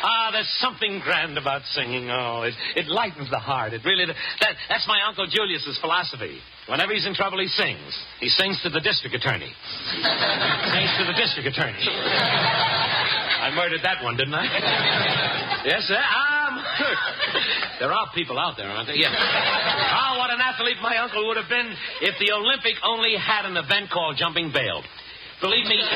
There's something grand about singing. Oh, it lightens the heart. It really... That's my Uncle Julius's philosophy. Whenever he's in trouble, he sings. He sings to the district attorney. Sings to the district attorney. I murdered that one, didn't I? Yes, sir. There are people out there, aren't there? Yeah. Oh, what an athlete my uncle would have been if the Olympic only had an event called jumping bail. Believe me,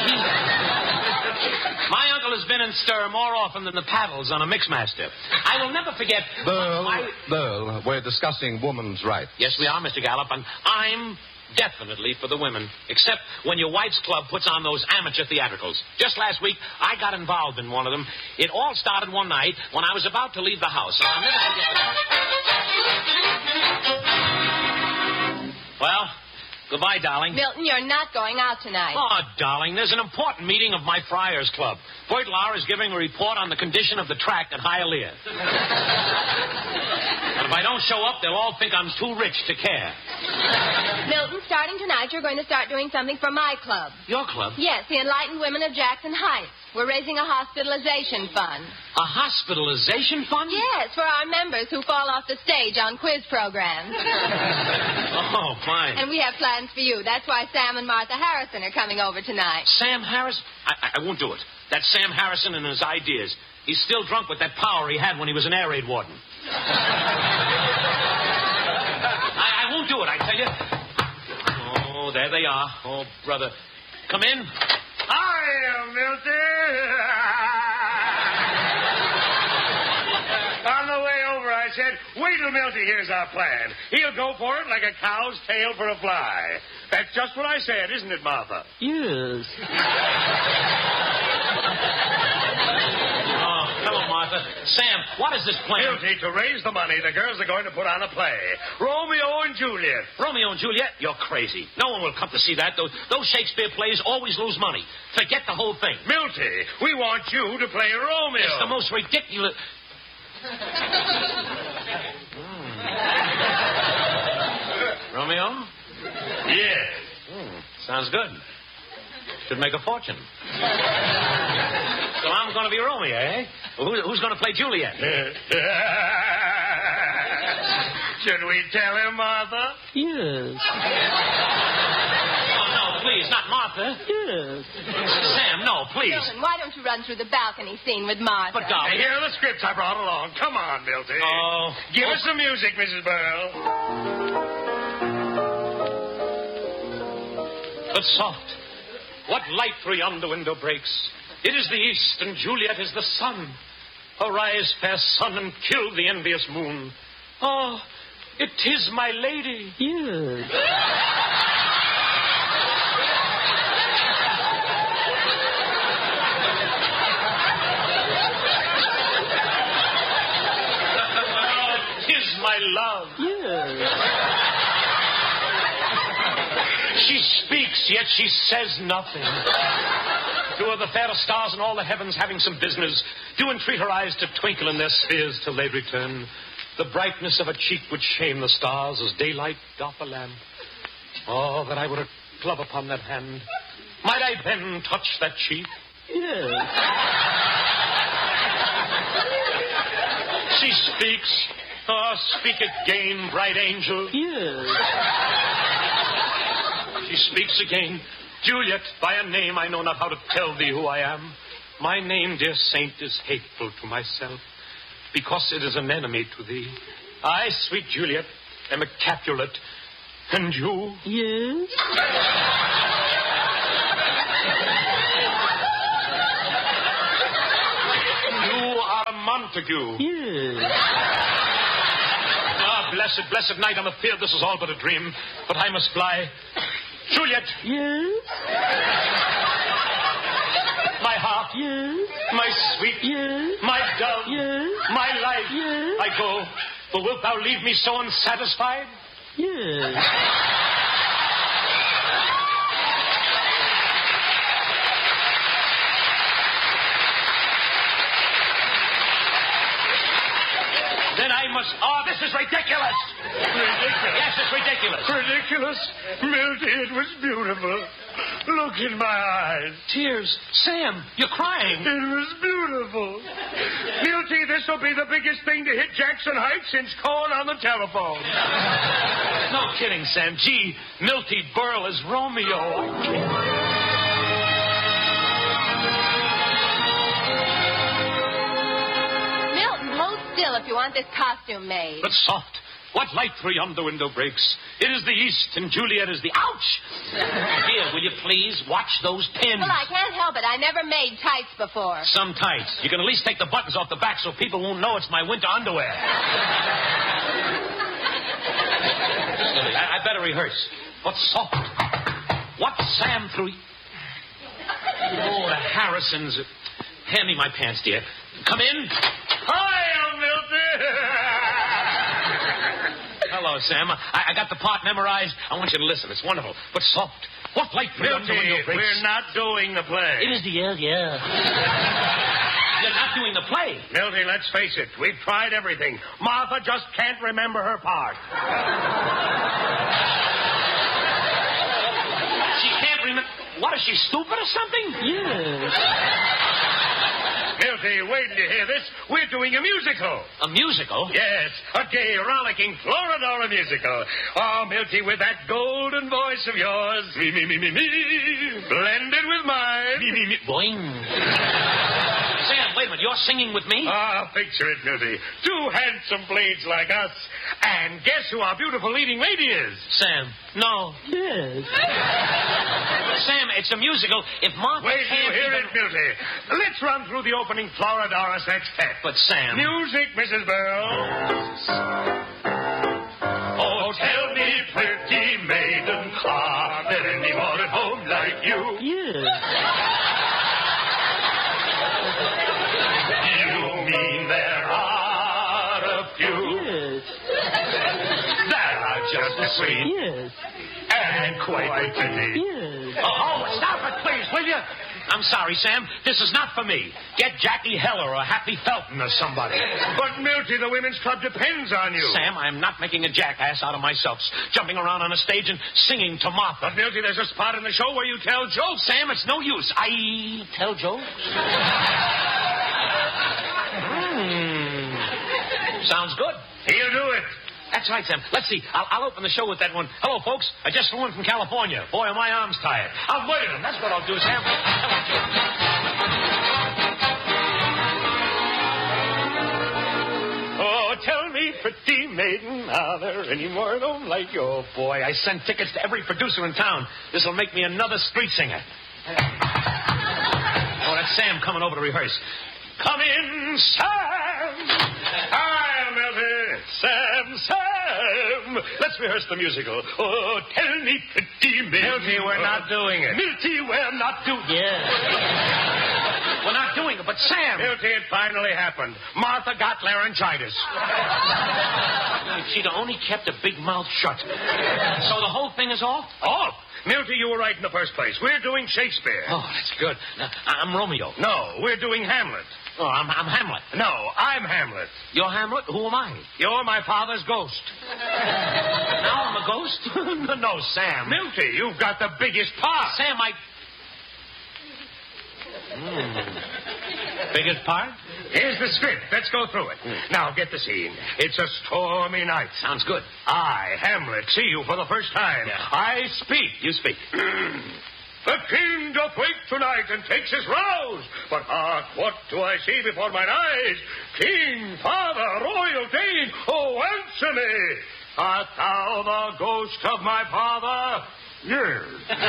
my uncle has been in stir more often than the paddles on a Mixmaster. I will never forget... Burl, we're discussing woman's rights. Yes, we are, Mr. Gallup, and I'm definitely for the women, except when your wife's club puts on those amateur theatricals. Just last week, I got involved in one of them. It all started one night when I was about to leave the house. I'll never forget that. Well... Goodbye, darling. Milton, you're not going out tonight. Oh, darling, there's an important meeting of my Friars Club. Bertlar is giving a report on the condition of the track at Hialeah. And if I don't show up, they'll all think I'm too rich to care. Milton, starting tonight, you're going to start doing something for my club. Your club? Yes, the Enlightened Women of Jackson Heights. We're raising a hospitalization fund. A hospitalization fund? Yes, for our members who fall off the stage on quiz programs. Oh, fine. And we have plans for you. That's why Sam and Martha Harrison are coming over tonight. Sam Harrison? I won't do it. That's Sam Harrison and his ideas. He's still drunk with that power he had when he was an air raid warden. I won't do it, I tell you. Oh, there they are. Oh, brother. Come in. Hiya, Milty. On the way over, I said, wait till Milty hears our plan. He'll go for it like a cow's tail for a fly. That's just what I said, isn't it, Martha? Yes. Come on, Martha. Sam, what is this plan? Milty, to raise the money, the girls are going to put on a play. Romeo and Juliet. Romeo and Juliet? You're crazy. No one will come to see that. Those Shakespeare plays always lose money. Forget the whole thing. Milty, we want you to play Romeo. It's the most ridiculous... Romeo? Yes. Sounds good. Should make a fortune. So I'm going to be Romeo, eh? Well, who's going to play Juliet? Should we tell him, Martha? Yes. Oh, no, please, not Martha. Yes. Sam, no, please. Milton, why don't you run through the balcony scene with Martha? But, darling... Here are the scripts I brought along. Come on, Milty. Oh. Give us some music, Mrs. Burl. But soft. What light through yonder window breaks? It is the east, and Juliet is the sun. Arise, fair sun, and kill the envious moon. Oh, it is my lady. Yes. It is my love. Yes. She speaks, yet she says nothing. Two of the fairest stars in all the heavens having some business do entreat her eyes to twinkle in their spheres till they return. The brightness of a cheek would shame the stars as daylight doth a lamp. Oh, that I were a glove upon that hand. Might I then touch that cheek? Yes. She speaks. Oh, speak again, bright angel. Yes. She speaks again. Juliet, by a name I know not how to tell thee who I am. My name, dear saint, is hateful to myself, because it is an enemy to thee. I, sweet Juliet, am a Capulet. And you? Yes. You are a Montague. Yes. Ah, blessed night. I'm afeard this is all but a dream, but I must fly. Juliet. Yes. My heart. Yes. My sweet. Yes. My dove. Yes. My life. Yes. I go. But wilt thou leave me so unsatisfied? Yes. Then I must... Oh, this is ridiculous. Ridiculous? Yes, it's ridiculous. Ridiculous? Milty, it was beautiful. Look in my eyes. Tears. Sam, you're crying. It was beautiful. Milty, this will be the biggest thing to hit Jackson Heights since Cohen on the telephone. No kidding, Sam. Gee, Milty Berle is Romeo. Still, if you want this costume made. But soft. What light through yonder window breaks? It is the east, and Juliet is the... Ouch! Dear, will you please watch those pins? Well, I can't help it. I never made tights before. Some tights. You can at least take the buttons off the back so people won't know it's my winter underwear. I better rehearse. What's soft? What's Sam through... Oh, the Harrisons. Hand me my pants, dear. Come in. Hi, Milty. Hello, Sam. I got the part memorized. I want you to listen. It's wonderful. But soft. What light through Milty, we're not doing the play. It is the yeah. You're not doing the play. Milty, let's face it. We've tried everything. Martha just can't remember her part. She can't remember... What, is she stupid or something? Yes. Milty, wait till you hear this. We're doing a musical. A musical? Yes, a gay, rollicking Floridora musical. Oh, Milty, with that golden voice of yours. Me, blended with mine. Me. Boing. Sam, wait a minute. You're singing with me? Ah, picture it, Milty. Two handsome blades like us. And guess who our beautiful leading lady is? Sam. No. Yes. Sam, it's a musical. If Martha Wait till can't you hear even... it, Milty. Let's run through the opening Floridora sextet. But, Sam... Music, Mrs. Burl. Oh, tell me, pretty maiden, are there anyone at home like you? Yes. You mean there are a few Yes. that are just as sweet Yes. and quite pretty? Yes. Oh, stop it, please, will you? I'm sorry, Sam. This is not for me. Get Jackie Heller or Happy Felton or somebody. But, Milty, the Women's Club depends on you. Sam, I'm not making a jackass out of myself, jumping around on a stage and singing to Martha. But, Milty, there's a spot in the show where you tell jokes. Sam, it's no use. I tell jokes? Sounds good. He'll do it. That's right, Sam. Let's see. I'll open the show with that one. Hello, folks. I just flew in from California. Boy, are my arms tired. I'll wait them. That's what I'll do, Sam. Oh, tell me, pretty maiden, are there any more of them like you? Oh, boy, I sent tickets to every producer in town. This'll make me another street singer. Oh, that's Sam coming over to rehearse. Come in, Sam. Hi, Milty. Sam. Let's rehearse the musical. Oh, tell me, pretty maiden. Milty, we're not doing it. Milty, we're not doing it. Yes. We're not doing it, but Sam. Milty, it finally happened. Martha got laryngitis. If she'd only kept a big mouth shut. So the whole thing is off? Oh, Milty, you were right in the first place. We're doing Shakespeare. Oh, that's good. Now, I'm Romeo. No, we're doing Hamlet. Oh, I'm Hamlet. No, I'm Hamlet. You're Hamlet? Who am I? You're my father's ghost. Now I'm a ghost? No, Sam. Milty, you've got the biggest part. Sam, Biggest part? Here's the script. Let's go through it. Now, get the scene. It's a stormy night. Sounds good. I, Hamlet, see you for the first time. Yeah. I speak. You speak. The king doth wake tonight and takes his rouse. But hark, what do I see before mine eyes? King, father, royal Dane, oh, answer me. Art thou the ghost of my father? Yes.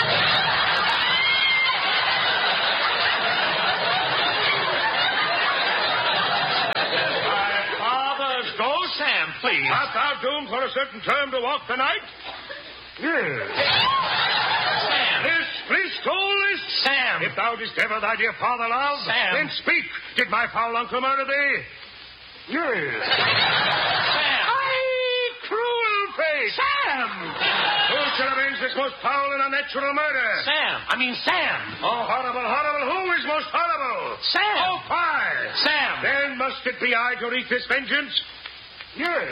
My father's ghost? Sam, please. Art thou doomed for a certain term to walk the night? Yes. Sam. This fleece stole this? Sam. If thou didst ever thy dear father love, Sam. then speak. Did my foul uncle murder thee? Yes. Sam. Aye, cruel fate. Sam. Who shall avenge this most foul and unnatural murder? Sam. Oh, horrible, horrible. Who is most horrible? Sam. Oh, fie. Sam. Then must it be I to wreak this vengeance? Yes.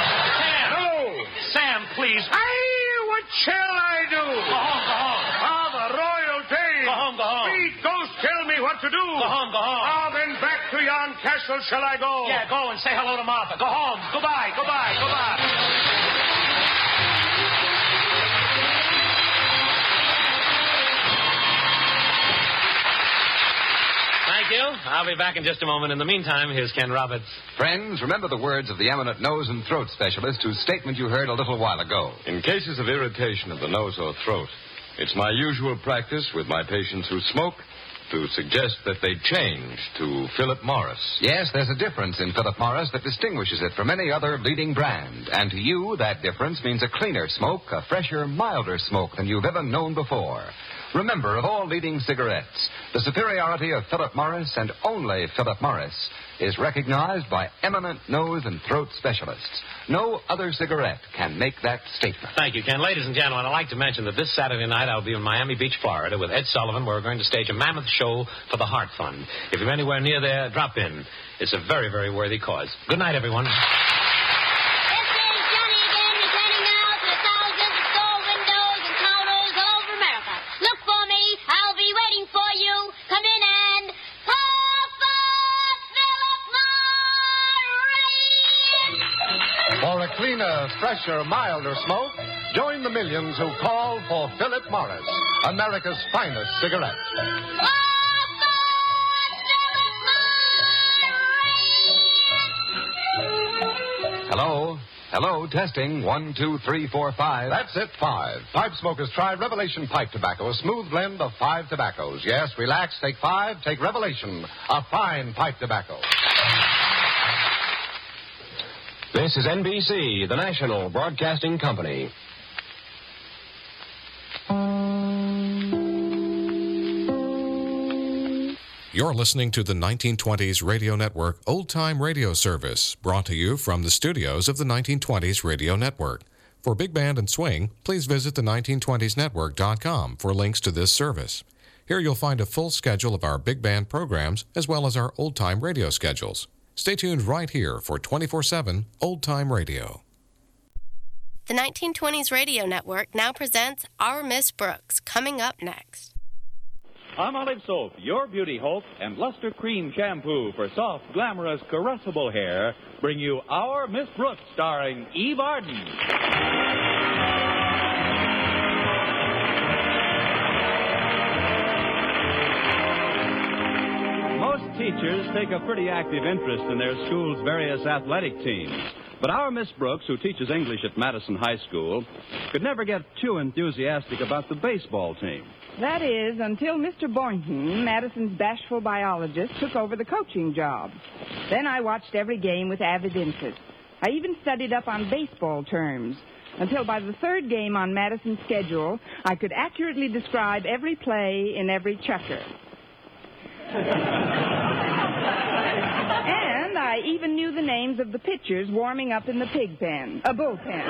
Sam. No. Sam, please. Aye, what shall I do? Go home. Ah, Father, Royal Dane. Go home, go home. Speed, ghost, tell me what to do. Go home, go home. Ah, then back to yon castle shall I go? Yeah, go and say hello to Martha. Go home. Goodbye, goodbye, goodbye. Thank you. I'll be back in just a moment. In the meantime, here's Ken Roberts. Friends, remember the words of the eminent nose and throat specialist whose statement you heard a little while ago. In cases of irritation of the nose or throat, it's my usual practice with my patients who smoke to suggest that they change to Philip Morris. Yes, there's a difference in Philip Morris that distinguishes it from any other leading brand. And to you, that difference means a cleaner smoke, a fresher, milder smoke than you've ever known before. Remember, of all leading cigarettes, the superiority of Philip Morris and only Philip Morris is recognized by eminent nose and throat specialists. No other cigarette can make that statement. Thank you, Ken. Ladies and gentlemen, I'd like to mention that this Saturday night I'll be in Miami Beach, Florida with Ed Sullivan, where we're going to stage a mammoth show for the Heart Fund. If you're anywhere near there, drop in. It's a very, very worthy cause. Good night, everyone. For a cleaner, fresher, milder smoke, join the millions who call for Philip Morris, America's finest cigarette. Hello? Hello, testing. 1, 2, 3, 4, 5. That's it, 5. Pipe smokers, try Revelation Pipe Tobacco, a smooth blend of 5 tobaccos. Yes, relax, take 5, take Revelation, a fine pipe tobacco. This is NBC, the national broadcasting company. You're listening to the 1920s Radio Network Old Time Radio Service, brought to you from the studios of the 1920s Radio Network. For Big Band and Swing, please visit the 1920snetwork.com for links to this service. Here you'll find a full schedule of our big band programs as well as our old time radio schedules. Stay tuned right here for 24/7 Old Time Radio. The 1920s Radio Network now presents Our Miss Brooks, coming up next. Palmolive Soap, your beauty hope, and Luster Cream Shampoo for soft, glamorous, caressable hair bring you Our Miss Brooks, starring Eve Arden. Most teachers take a pretty active interest in their school's various athletic teams. But our Miss Brooks, who teaches English at Madison High School, could never get too enthusiastic about the baseball team. That is, until Mr. Boynton, Madison's bashful biologist, took over the coaching job. Then I watched every game with avid interest. I even studied up on baseball terms, until by the third game on Madison's schedule, I could accurately describe every play in every chukker. And I even knew the names of the pitchers warming up in the pig pen, a bullpen.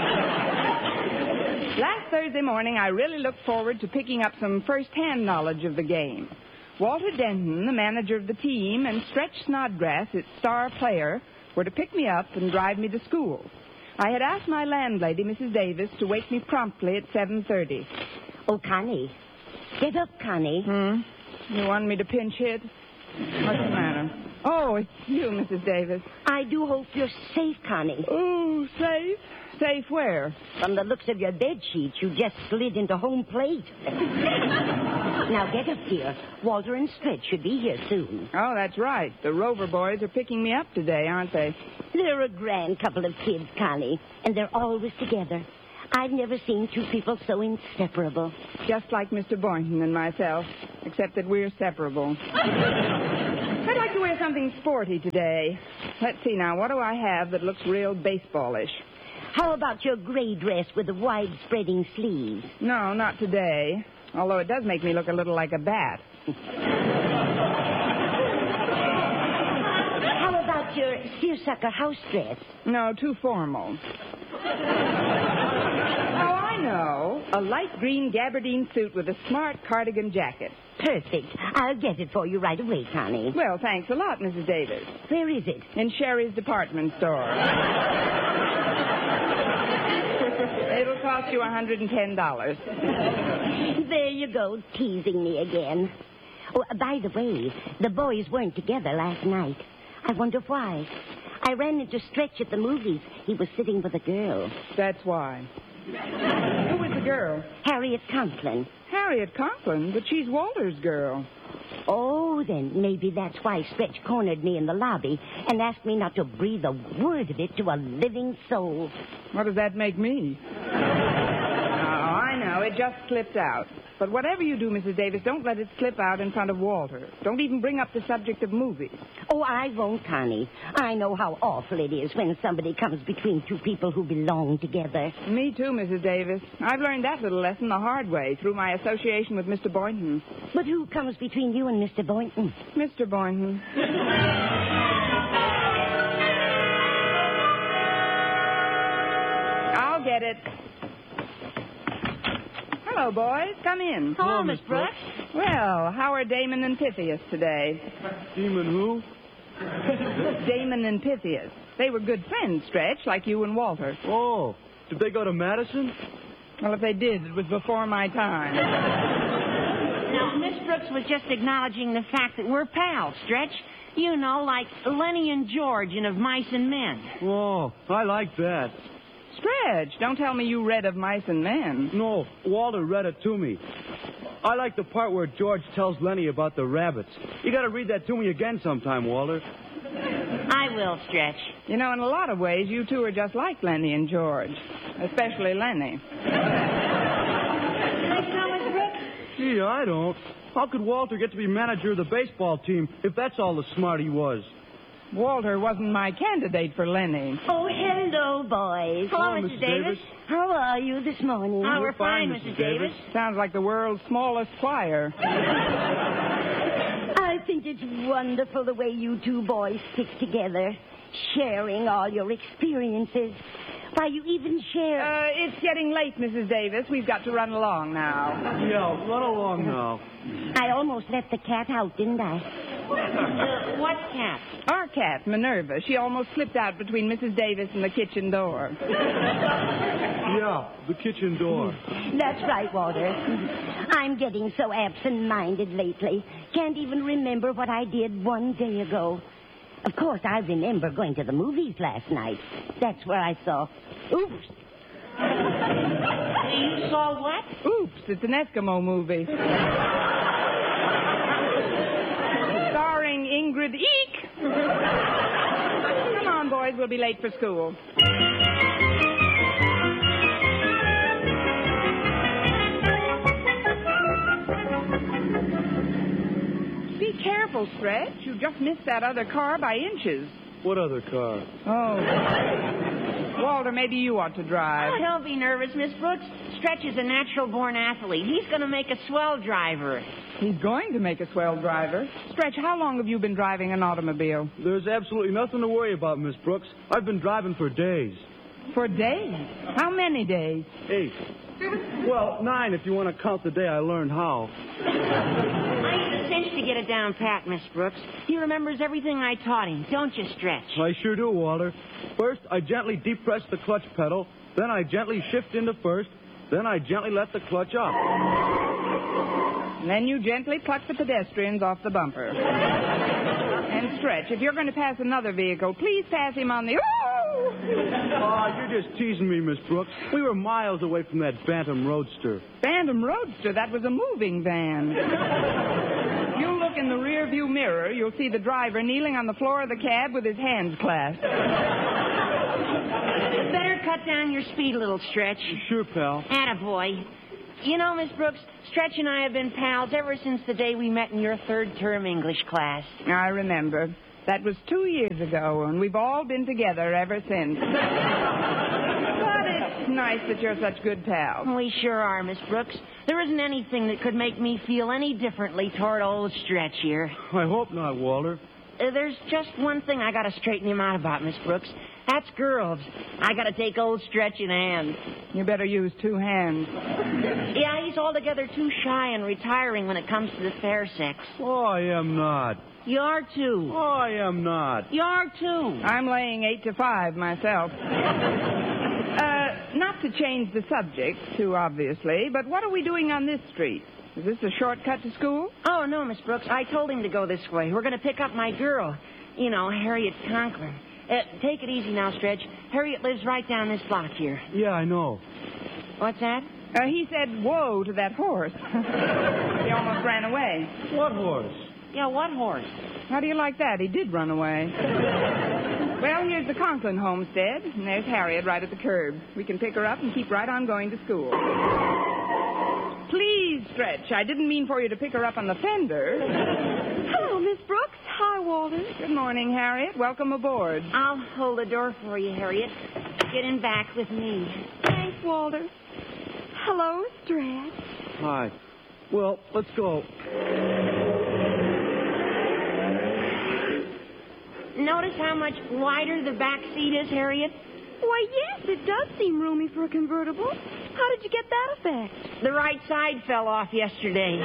Last Thursday morning, I really looked forward to picking up some first-hand knowledge of the game. Walter Denton, the manager of the team, and Stretch Snodgrass, its star player, were to pick me up and drive me to school. I had asked my landlady, Mrs. Davis, to wake me promptly at 7:30. Oh, Connie. Get up, Connie. You want me to pinch hit? What's the matter? Oh, it's you, Mrs. Davis. I do hope you're safe, Connie. Oh, safe? Safe where? From the looks of your bed sheets, you just slid into home plate. Now get up, dear. Walter and Stretch should be here soon. Oh, that's right. The Rover boys are picking me up today, aren't they? They're a grand couple of kids, Connie, and they're always together. I've never seen two people so inseparable. Just like Mr. Boynton and myself, except that we're separable. I'd like to wear something sporty today. Let's see now, what do I have that looks real baseballish? How about your gray dress with the wide-spreading sleeves? No, not today. Although it does make me look a little like a bat. How about your seersucker house dress? No, too formal. Oh, I know. A light green gabardine suit with a smart cardigan jacket. Perfect. I'll get it for you right away, Connie. Well, thanks a lot, Mrs. Davis. Where is it? In Sherry's department store. It'll cost you $110. There you go, teasing me again. Oh, by the way, the boys weren't together last night. I wonder why. I ran into Stretch at the movies. He was sitting with a girl. That's why. Who was the girl? Harriet Conklin. Harriet Conklin? But she's Walter's girl. Oh, then maybe that's why Stretch cornered me in the lobby and asked me not to breathe a word of it to a living soul. What does that make me? Oh, I know. It just slipped out. But whatever you do, Mrs. Davis, don't let it slip out in front of Walter. Don't even bring up the subject of movies. Oh, I won't, Connie. I know how awful it is when somebody comes between two people who belong together. Me too, Mrs. Davis. I've learned that little lesson the hard way through my association with Mr. Boynton. But who comes between you and Mr. Boynton? Mr. Boynton. I'll get it. Hello, boys. Come in. Hello, Miss Brooks. Well, how are Damon and Pythias today? Damon who? Damon and Pythias. They were good friends, Stretch, like you and Walter. Oh, did they go to Madison? Well, if they did, it was before my time. Now, Miss Brooks was just acknowledging the fact that we're pals, Stretch. You know, like Lenny and George in Of Mice and Men. Oh, I like that. Stretch, don't tell me you read Of Mice and Men. No, Walter read it to me. I like the part where George tells Lenny about the rabbits. You got to read that to me again sometime, Walter. I will, Stretch. You know, in a lot of ways, you two are just like Lenny and George. Especially Lenny. Gee, I don't. How could Walter get to be manager of the baseball team if that's all the smart he was? Walter wasn't my candidate for Lenny. Oh, hello, boys. Hello, Mrs. Davis. How are you this morning? Oh, we're fine, Mrs. Davis. Sounds like the world's smallest choir. I think it's wonderful the way you two boys stick together, sharing all your experiences. Why, you even share... It's getting late, Mrs. Davis. We've got to run along now. Yeah, run along now. I almost let the cat out, didn't I? What cat? Our cat, Minerva. She almost slipped out between Mrs. Davis and the kitchen door. Yeah, the kitchen door. That's right, Walter. I'm getting so absent-minded lately. Can't even remember what I did one day ago. Of course, I remember going to the movies last night. That's where I saw... Oops. You saw what? Oops, it's an Eskimo movie. Starring Ingrid Eek. Come on, boys, we'll be late for school. Be careful, Stretch. You just missed that other car by inches. What other car? Oh. Walter, maybe you ought to drive. Oh, don't be nervous, Miss Brooks. Stretch is a natural-born athlete. He's going to make a swell driver. He's going to make a swell driver. Stretch, how long have you been driving an automobile? There's absolutely nothing to worry about, Miss Brooks. I've been driving for days. For days? How many days? 8. Well, 9 if you want to count the day I learned how. I used a cinch to get it down pat, Miss Brooks. He remembers everything I taught him, don't you, Stretch? I sure do, Walter. First, I gently depress the clutch pedal. Then I gently shift into first. Then I gently let the clutch up. And then you gently pluck the pedestrians off the bumper. And Stretch, if you're going to pass another vehicle, please pass him on the... Oh, you're just teasing me, Miss Brooks. We were miles away from that Bantam Roadster. Bantam Roadster? That was a moving van. You look in the rear-view mirror, you'll see the driver kneeling on the floor of the cab with his hands clasped. Better cut down your speed a little, Stretch. Sure, pal. Attaboy. You know, Miss Brooks, Stretch and I have been pals ever since the day we met in your third-term English class. I remember. That was 2 years ago, and we've all been together ever since. But it's nice that you're such good pals. We sure are, Miss Brooks. There isn't anything that could make me feel any differently toward old Stretch here. I hope not, Walter. There's just one thing I got to straighten him out about, Miss Brooks. That's girls. I got to take old Stretch in hand. You better use 2 hands. Yeah, he's altogether too shy and retiring when it comes to the fair sex. Oh, I am not. You are too. Oh, I am not. You are too. I'm laying 8 to 5 myself. Not to change the subject too obviously, but what are we doing on this street? Is this a shortcut to school? Oh, no, Miss Brooks. I told him to go this way. We're going to pick up my girl. You know, Harriet Conklin. Take it easy now, Stretch. Harriet lives right down this block here. Yeah, I know. What's that? He said, whoa, to that horse. He almost ran away. What horse? Yeah, what horse? How do you like that? He did run away. Well, here's the Conklin homestead, and there's Harriet right at the curb. We can pick her up and keep right on going to school. Please, Stretch. I didn't mean for you to pick her up on the fender. Hello, Miss Brooks. Hi, Walter. Good morning, Harriet. Welcome aboard. I'll hold the door for you, Harriet. Get in back with me. Thanks, Walter. Hello, Stretch. Hi. Well, let's go. Notice how much wider the back seat is, Harriet? Why, yes, it does seem roomy for a convertible. How did you get that effect? The right side fell off yesterday.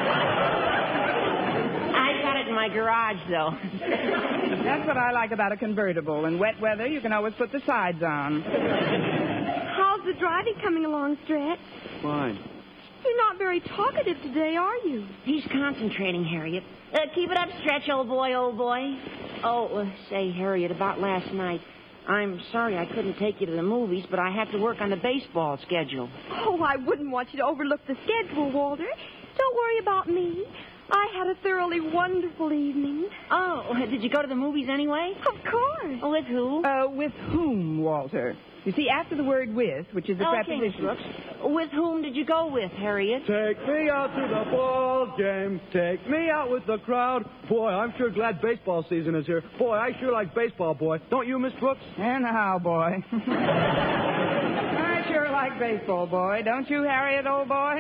I got it in my garage, though. That's what I like about a convertible. In wet weather, you can always put the sides on. How's the driving coming along, Stretch? Fine. You're not very talkative today, are you? He's concentrating, Harriet. Keep it up, Stretch, old boy, old boy. Oh, say, Harriet, about last night. I'm sorry I couldn't take you to the movies, but I have to work on the baseball schedule. Oh, I wouldn't want you to overlook the schedule, Walter. Don't worry about me. I had a thoroughly wonderful evening. Oh, did you go to the movies anyway? Of course. With who? With whom, Walter? You see, after the word with, which is the preposition... Brooks. With whom did you go with, Harriet? Take me out to the ball game. Take me out with the crowd. Boy, I'm sure glad baseball season is here. Boy, I sure like baseball, boy. Don't you, Miss Brooks? And how, boy? I sure like baseball, boy. Don't you, Harriet, old boy?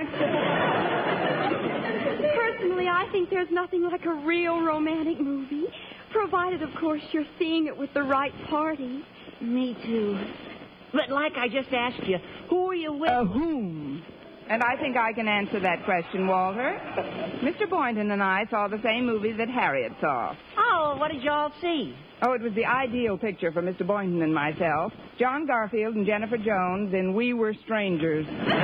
Personally, I think there's nothing like a real romantic movie, provided, of course, you're seeing it with the right party. Me too. But like I just asked you, who are you with? Whom? And I think I can answer that question, Walter. Mr. Boynton and I saw the same movie that Harriet saw. Oh, what did you all see? Oh, it was the ideal picture for Mr. Boynton and myself. John Garfield and Jennifer Jones in We Were Strangers.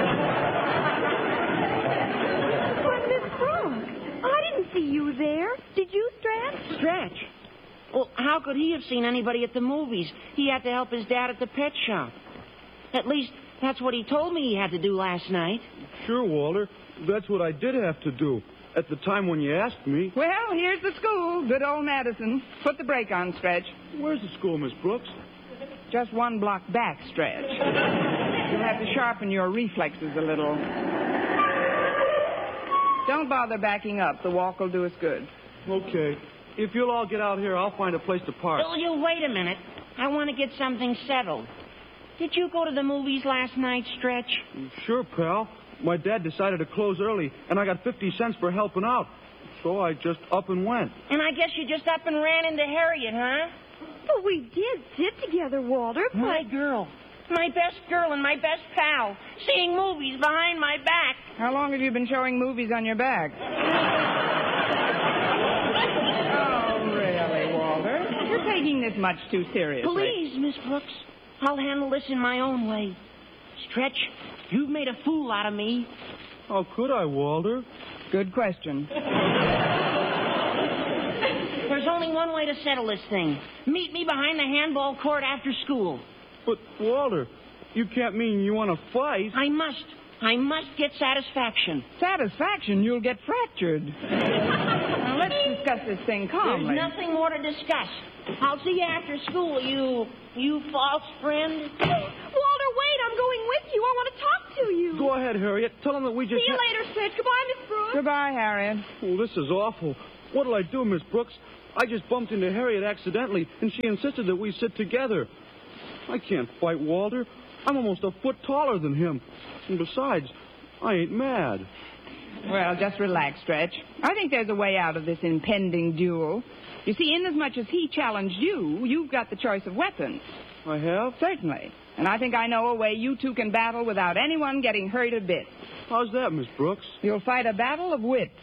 But, Miss Brooks, I didn't see you there. Did you, Stretch? Stretch? Well, how could he have seen anybody at the movies? He had to help his dad at the pet shop. At least, that's what he told me he had to do last night. Sure, Walter. That's what I did have to do. At the time when you asked me. Well, here's the school. Good old Madison. Put the brake on, Stretch. Where's the school, Miss Brooks? Just one block back, Stretch. You'll have to sharpen your reflexes a little. Don't bother backing up. The walk will do us good. Okay. If you'll all get out here, I'll find a place to park. Oh, you wait a minute. I want to get something settled. Did you go to the movies last night, Stretch? Sure, pal. My dad decided to close early, and I got 50 cents for helping out. So I just up and went. And I guess you just up and ran into Harriet, huh? But we did sit together, Walter. My girl. My best girl and my best pal. Seeing movies behind my back. How long have you been showing movies on your back? Oh, really, Walter? You're taking this much too seriously. Please, Miss Brooks. I'll handle this in my own way. Stretch, you've made a fool out of me. How could I, Walter? Good question. There's only one way to settle this thing. Meet me behind the handball court after school. But, Walter, you can't mean you want to fight. I must. I must get satisfaction. Satisfaction? You'll get fractured. Now, let's discuss this thing calmly. There's nothing more to discuss. I'll see you after school, you false friend. Walter, wait. I'm going with you. I want to talk to you. Go ahead, Harriet. Tell him that we just... See you later, Stretch. Goodbye, Miss Brooks. Goodbye, Harriet. Oh, this is awful. What'll I do, Miss Brooks? I just bumped into Harriet accidentally, and she insisted that we sit together. I can't fight Walter. I'm almost a foot taller than him. And besides, I ain't mad. Well, just relax, Stretch. I think there's a way out of this impending duel. You see, inasmuch as he challenged you, you've got the choice of weapons. I have? Certainly. And I think I know a way you two can battle without anyone getting hurt a bit. How's that, Miss Brooks? You'll fight a battle of wits.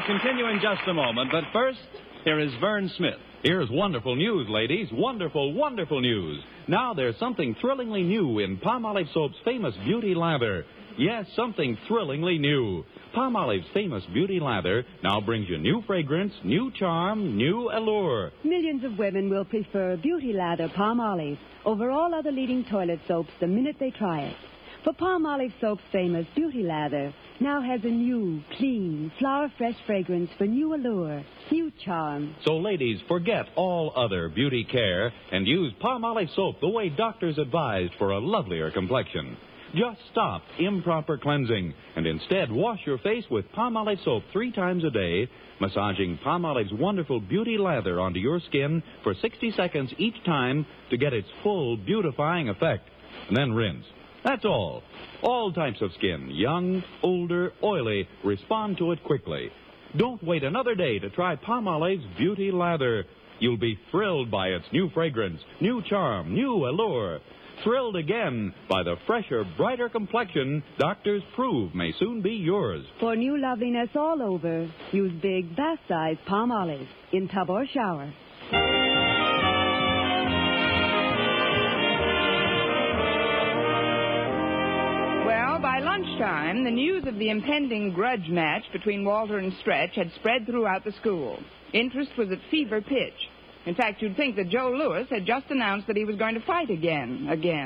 continue in just a moment, but first, here is Vern Smith. Here's wonderful news, ladies. Wonderful, wonderful news. Now there's something thrillingly new in Palmolive Soap's famous beauty lather. Yes, something thrillingly new. Palmolive's famous beauty lather now brings you new fragrance, new charm, new allure. Millions of women will prefer beauty lather Palmolive over all other leading toilet soaps the minute they try it. For Palmolive Soap's famous beauty lather now has a new, clean, flower-fresh fragrance for new allure, new charm. So, ladies, forget all other beauty care and use Palmolive Soap the way doctors advised for a lovelier complexion. Just stop improper cleansing and instead wash your face with Palmolive Soap 3 times a day, massaging Palmolive's wonderful beauty lather onto your skin for 60 seconds each time to get its full beautifying effect. And then rinse. That's all. All types of skin, young, older, oily, respond to it quickly. Don't wait another day to try Palmolive's beauty lather. You'll be thrilled by its new fragrance, new charm, new allure. Thrilled again by the fresher, brighter complexion doctors prove may soon be yours. For new loveliness all over, use big bath-size Palmolive in tub or shower. By lunchtime, the news of the impending grudge match between Walter and Stretch had spread throughout the school. Interest was at fever pitch. In fact, you'd think that Joe Louis had just announced that he was going to fight again.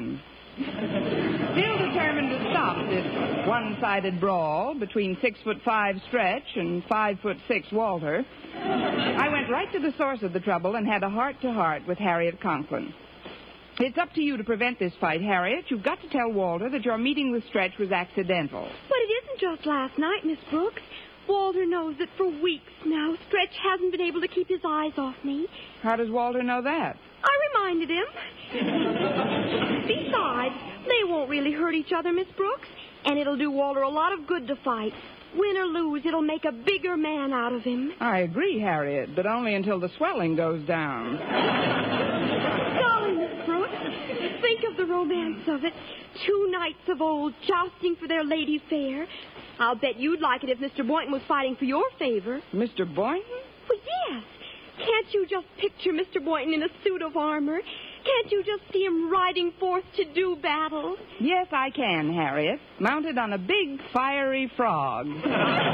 Still determined to stop this one-sided brawl between 6'5" Stretch and 5'6" Walter, I went right to the source of the trouble and had a heart-to-heart with Harriet Conklin. It's up to you to prevent this fight, Harriet. You've got to tell Walter that your meeting with Stretch was accidental. But it isn't just last night, Miss Brooks. Walter knows that for weeks now, Stretch hasn't been able to keep his eyes off me. How does Walter know that? I reminded him. Besides, they won't really hurt each other, Miss Brooks. And it'll do Walter a lot of good to fight. Win or lose, it'll make a bigger man out of him. I agree, Harriet, but only until the swelling goes down. Darling Miss Brooks, think of the romance of it. 2 knights of old jousting for their lady fair. I'll bet you'd like it if Mr. Boynton was fighting for your favor. Mr. Boynton? Well, yes. Can't you just picture Mr. Boynton in a suit of armor? Can't you just see him riding forth to do battle? Yes, I can, Harriet. Mounted on a big, fiery frog. No,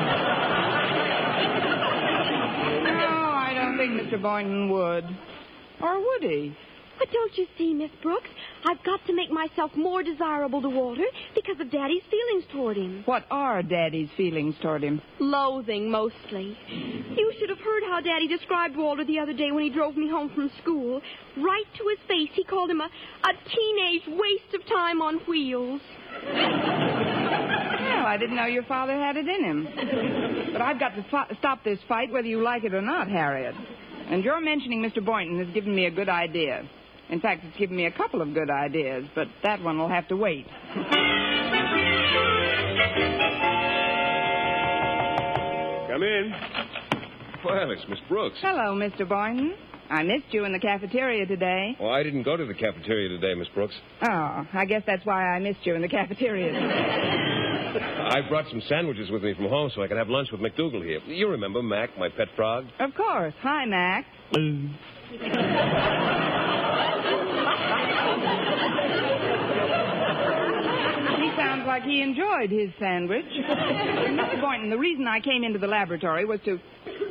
I don't think Mr. Boynton would. Or would he? But don't you see, Miss Brooks, I've got to make myself more desirable to Walter because of Daddy's feelings toward him. What are Daddy's feelings toward him? Loathing, mostly. You should have heard how Daddy described Walter the other day when he drove me home from school. Right to his face, he called him a teenage waste of time on wheels. Well, I didn't know your father had it in him. But I've got to stop this fight whether you like it or not, Harriet. And your mentioning Mr. Boynton has given me a good idea. In fact, it's given me a couple of good ideas, but that one will have to wait. Come in. Well, it's Miss Brooks. Hello, Mr. Boynton. I missed you in the cafeteria today. Oh, I didn't go to the cafeteria today, Miss Brooks. Oh, I guess that's why I missed you in the cafeteria today. I brought some sandwiches with me from home so I could have lunch with McDougal here. You remember Mac, my pet frog? Of course. Hi, Mac. He sounds like he enjoyed his sandwich. Mr. Boynton, the reason I came into the laboratory was to...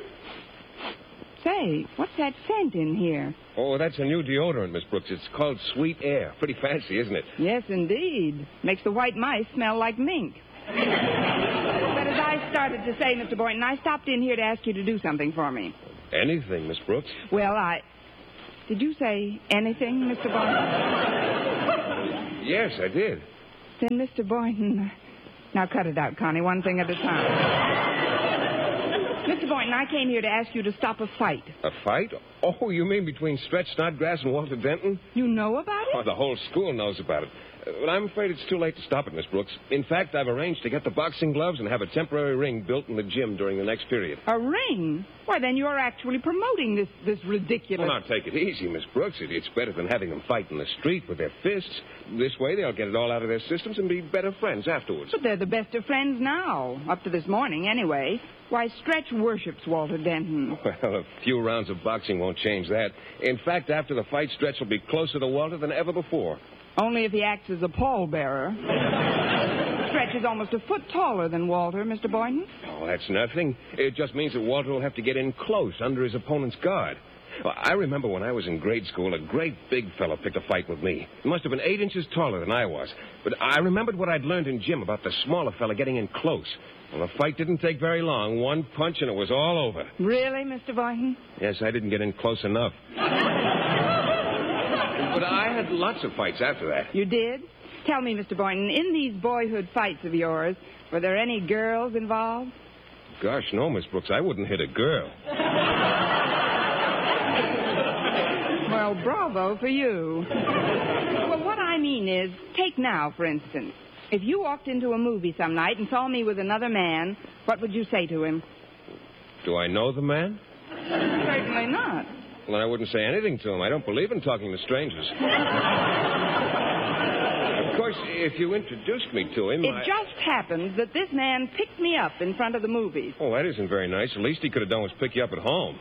Say, what's that scent in here? Oh, that's a new deodorant, Miss Brooks. It's called Sweet Air. Pretty fancy, isn't it? Yes, indeed. Makes the white mice smell like mink. But as I started to say, Mr. Boynton, I stopped in here to ask you to do something for me. Anything, Miss Brooks? Well, Did you say anything, Mr. Boynton? Yes, I did. Then, Mr. Boynton... Now, cut it out, Connie, one thing at a time. Mr. Boynton, I came here to ask you to stop a fight. A fight? Oh, you mean between Stretch Snodgrass and Walter Denton? You know about it? Oh, the whole school knows about it. But I'm afraid it's too late to stop it, Miss Brooks. In fact, I've arranged to get the boxing gloves and have a temporary ring built in the gym during the next period. A ring? Why, then you're actually promoting this ridiculous... Well, now, take it easy, Miss Brooks. It's better than having them fight in the street with their fists. This way, they'll get it all out of their systems and be better friends afterwards. But they're the best of friends now. Up to this morning, anyway. Why, Stretch worships Walter Denton. Well, a few rounds of boxing won't change that. In fact, after the fight, Stretch will be closer to Walter than ever before. Only if he acts as a pallbearer. Stretch is almost a foot taller than Walter, Mr. Boynton. Oh, that's nothing. It just means that Walter will have to get in close under his opponent's guard. Well, I remember when I was in grade school, a great big fellow picked a fight with me. He must have been 8 inches taller than I was. But I remembered what I'd learned in gym about the smaller fella getting in close. Well, the fight didn't take very long. One punch and it was all over. Really, Mr. Boynton? Yes, I didn't get in close enough. But I had lots of fights after that. You did? Tell me, Mr. Boynton, in these boyhood fights of yours, were there any girls involved? Gosh, no, Miss Brooks. I wouldn't hit a girl. Well, bravo for you. Well, what I mean is, take now, for instance. If you walked into a movie some night and saw me with another man, what would you say to him? Do I know the man? Certainly not. Well, then I wouldn't say anything to him. I don't believe in talking to strangers. Of course, if you introduced me to him, It just happens that this man picked me up in front of the movies. Oh, that isn't very nice. The least he could have done was pick you up at home.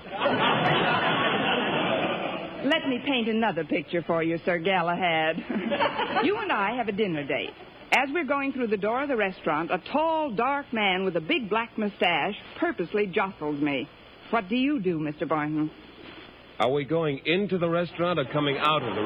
Let me paint another picture for you, Sir Galahad. You and I have a dinner date. As we're going through the door of the restaurant, a tall, dark man with a big black mustache purposely jostles me. What do you do, Mr. Boynton? Are we going into the restaurant or coming out of the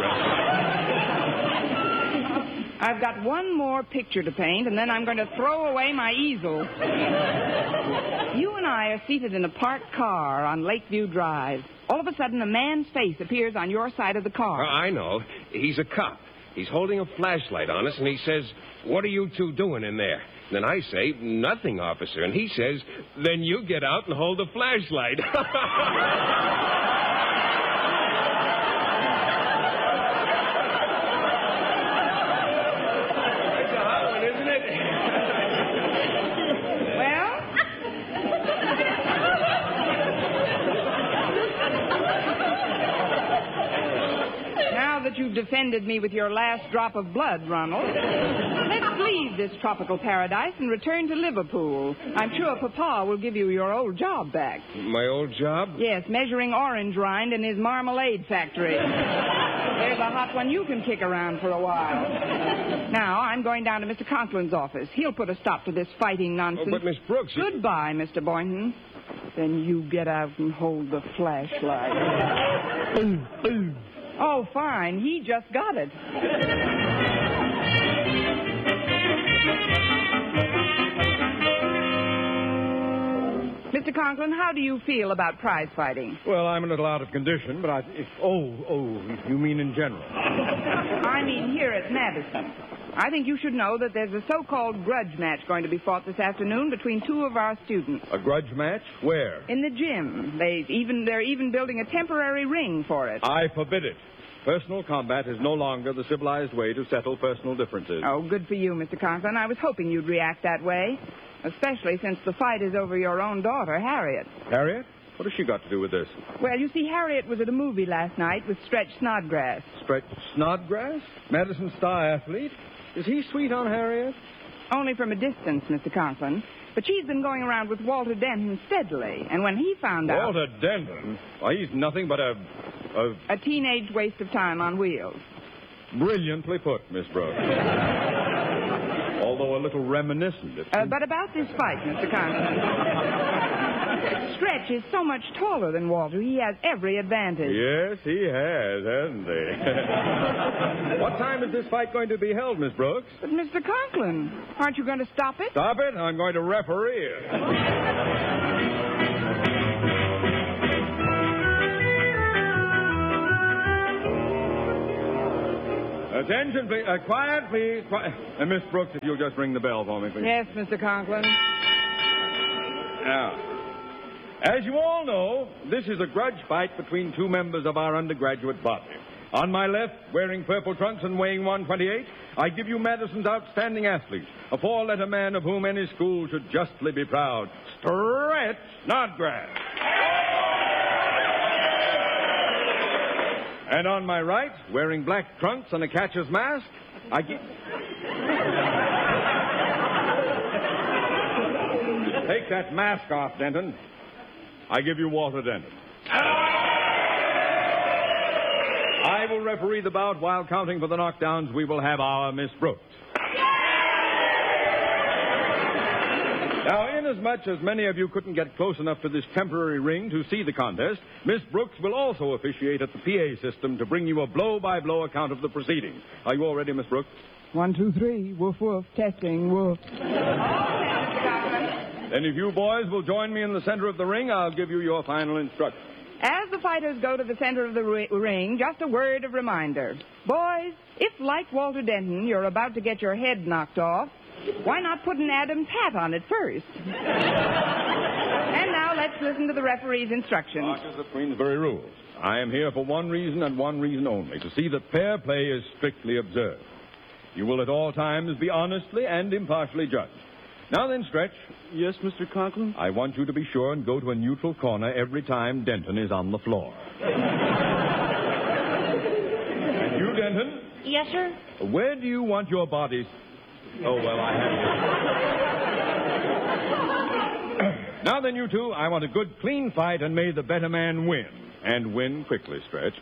restaurant? I've got one more picture to paint, and then I'm going to throw away my easel. You and I are seated in a parked car on Lakeview Drive. All of a sudden, a man's face appears on your side of the car. I know. He's a cop. He's holding a flashlight on us, and he says, "What are you two doing in there?" Then I say, "Nothing, officer." And he says, "Then you get out and hold the flashlight." That's a hot one, isn't it? Well? Now that you've defended me with your last drop of blood, Ronald, let's leave this tropical paradise and return to Liverpool. I'm sure Papa will give you your old job back. My old job? Yes, measuring orange rind in his marmalade factory. There's a hot one you can kick around for a while. Now, I'm going down to Mr. Conklin's office. He'll put a stop to this fighting nonsense. Oh, but Miss Brooks... Goodbye, Mr. Boynton. Then you get out and hold the flashlight. Oh, fine. He just got it. Mr. Conklin, how do you feel about prize fighting? Well, I'm a little out of condition, but you mean in general? I mean here at Madison. I think you should know that there's a so-called grudge match going to be fought this afternoon between two of our students. A grudge match? Where? In the gym. They're even building a temporary ring for it. I forbid it. Personal combat is no longer the civilized way to settle personal differences. Oh, good for you, Mr. Conklin. I was hoping you'd react that way, especially since the fight is over your own daughter, Harriet. Harriet? What has she got to do with this? Well, you see, Harriet was at a movie last night with Stretch Snodgrass. Stretch Snodgrass? Madison star athlete? Is he sweet on Harriet? Only from a distance, Mr. Conklin. But she's been going around with Walter Denton steadily, and when he found out... Walter Denton? Why, he's nothing but a teenage waste of time on wheels. Brilliantly put, Miss Brooks. Although a little reminiscent. But about this fight, Mr. Conklin. Stretch is so much taller than Walter, he has every advantage. Yes, he has, hasn't he? What time is this fight going to be held, Miss Brooks? But, Mr. Conklin, aren't you going to stop it? Stop it? I'm going to referee it. Attention, please. Quiet, please. Quiet. Miss Brooks, if you'll just ring the bell for me, please. Yes, Mr. Conklin. Now, as you all know, this is a grudge fight between two members of our undergraduate body. On my left, wearing purple trunks and weighing 128, I give you Madison's outstanding athlete, a four-letter man of whom any school should justly be proud, Stretch Snodgrass. And on my right, wearing black trunks and a catcher's mask, I give... Take that mask off, Denton. I give you Walter Denton. I will referee the bout while counting for the knockdowns. We will have our Miss Brooks. Now, inasmuch as many of you couldn't get close enough to this temporary ring to see the contest, Miss Brooks will also officiate at the PA system to bring you a blow-by-blow account of the proceeding. Are you all ready, Miss Brooks? 1, 2, 3. Woof, woof. Testing. Woof. Then if you boys will join me in the center of the ring, I'll give you your final instructions. As the fighters go to the center of the ring, just a word of reminder. Boys, if, like Walter Denton, you're about to get your head knocked off, why not put an Adam's hat on it first? And now let's listen to the referee's instructions. Mark the Queensbury rules. I am here for one reason and one reason only, to see that fair play is strictly observed. You will at all times be honestly and impartially judged. Now then, Stretch. Yes, Mr. Conklin? I want you to be sure and go to a neutral corner every time Denton is on the floor. And you, Denton? Yes, sir? Where do you want your bodies? Oh, well, I have it. Now then, you two, I want a good, clean fight, and may the better man win. And win quickly, Stretch.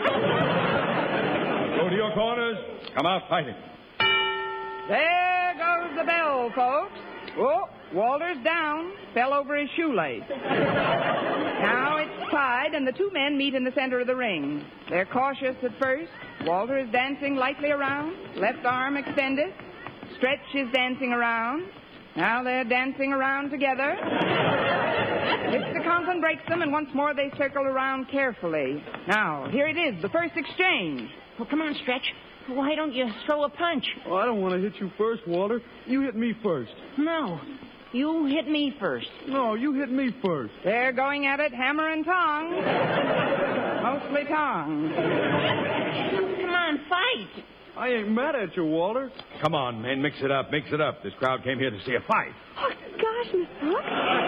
Go to your corners. Come out fighting. There goes the bell, folks. Oh, Walter's down. Fell over his shoelace. Now it's tied, and the two men meet in the center of the ring. They're cautious at first. Walter is dancing lightly around, left arm extended. Stretch is dancing around. Now they're dancing around together. Mr. Conklin breaks them, and once more they circle around carefully. Now, here it is, the first exchange. Well, come on, Stretch. Why don't you throw a punch? Oh, I don't want to hit you first, Walter. You hit me first. No. You hit me first. No, you hit me first. They're going at it hammer and tong. Mostly tong. Come on, fight. I ain't mad at you, Walter. Come on, men, mix it up, mix it up. This crowd came here to see a fight. Oh, gosh, Miss Brooks.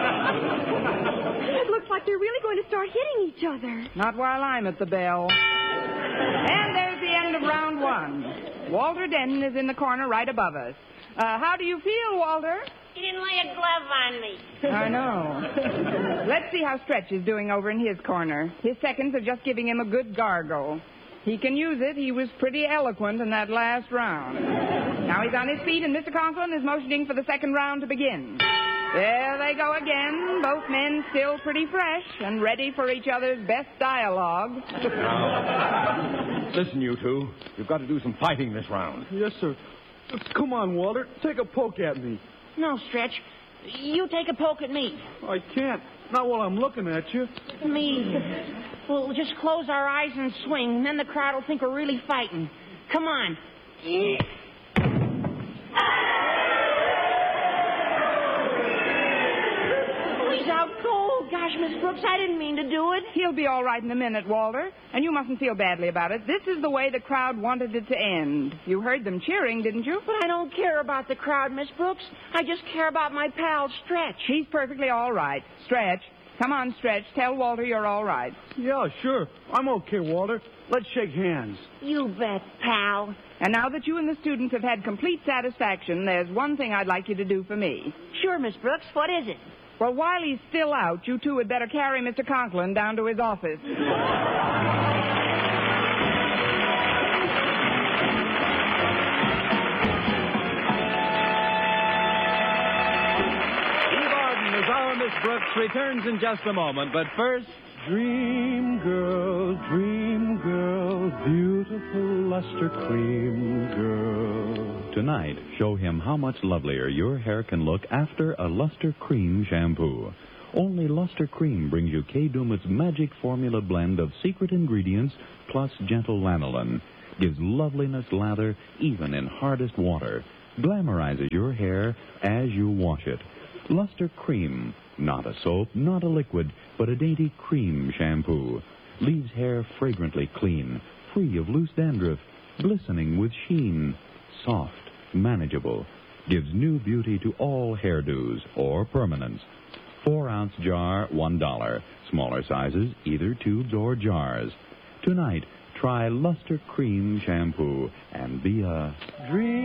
It looks like they're really going to start hitting each other. Not while I'm at the bell. And there's the end of round one. Walter Denton is in the corner right above us. How do you feel, Walter? He didn't lay a glove on me. I know. Let's see how Stretch is doing over in his corner. His seconds are just giving him a good gargle. He can use it. He was pretty eloquent in that last round. Now he's on his feet, and Mr. Conklin is motioning for the second round to begin. There they go again, both men still pretty fresh and ready for each other's best dialogue. Now, listen, you two. You've got to do some fighting this round. Yes, sir. Come on, Walter. Take a poke at me. No, Stretch. You take a poke at me. I can't. Not while I'm looking at you. Me. We'll just close our eyes and swing, and then the crowd will think we're really fighting. Come on. He's out cold. Gosh, Miss Brooks, I didn't mean to do it. He'll be all right in a minute, Walter. And you mustn't feel badly about it. This is the way the crowd wanted it to end. You heard them cheering, didn't you? But I don't care about the crowd, Miss Brooks. I just care about my pal, Stretch. He's perfectly all right. Stretch. Come on, Stretch. Tell Walter you're all right. Yeah, sure. I'm okay, Walter. Let's shake hands. You bet, pal. And now that you and the students have had complete satisfaction, there's one thing I'd like you to do for me. Sure, Miss Brooks. What is it? Well, while he's still out, you two had better carry Mr. Conklin down to his office. Our Miss Brooks returns in just a moment, but first... Dream girl, beautiful luster cream girl. Tonight, show him how much lovelier your hair can look after a Luster Cream shampoo. Only Luster Cream brings you Kay Daumit's magic formula blend of secret ingredients plus gentle lanolin. Gives loveliness lather even in hardest water. Glamorizes your hair as you wash it. Luster Cream. Not a soap, not a liquid, but a dainty cream shampoo. Leaves hair fragrantly clean, free of loose dandruff, glistening with sheen. Soft, manageable. Gives new beauty to all hairdos or permanents. 4-ounce jar, $1. Smaller sizes, either tubes or jars. Tonight, try Luster Cream shampoo and be a... dream.